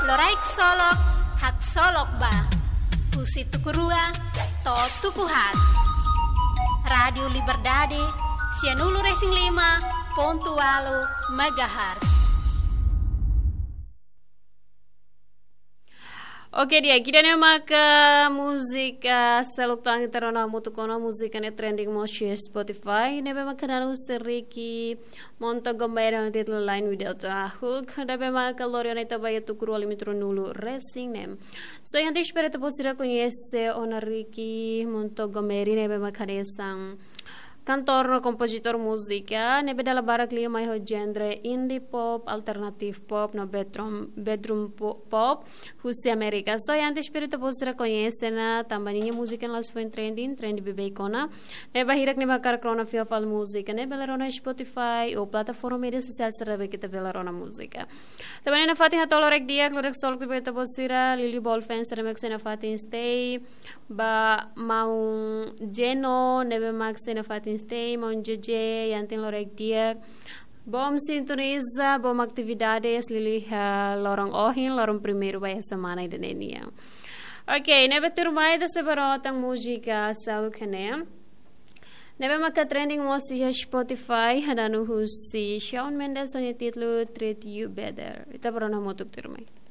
Loraik solok, hak solok ba. Pusi tukurua, to tukuhat. Radio Liberdade, Sianulu Racing 5.8 MHz. Oke dia, kita maka musik seluk tangi terona mutukono musik ane trending mo share Spotify. Nebe maka nanu seriki monto gombayra title line video hook. Nebe maka lorione tabaya tukuru alimitro nulu racing name. So yang tish pere posira konyese onariki monto gomberi nebe maka desang kantor kompositor musika nebe dala barak liyo may ho genre indie pop, alternative pop, no bedroom pop husi Amerika. So yang espírito posira conhece na tambaninya musika las foi trending bebe ikona. Nebe hirak nebe kar krona fio fal musika nebe lerona Spotify o plataforma media sosial serbe kita belarona musika. Tambani na fatin hatolo rek dia klorek solok tibe posira Lily Ball fans remek na fatin stay ba mau jeno nebe max na fatin stay mau jeje yantin lorek dia bom sintoniza bom atividades lili lorong ohin lorong primeiro vai semana ida nenia. Okay, nebe turmai da sebarotang musika salukane. Nebe maka trending mo siya Spotify hadanu husi Shawn Mendes on titlo Treat You Better. Ita parona mo turmai.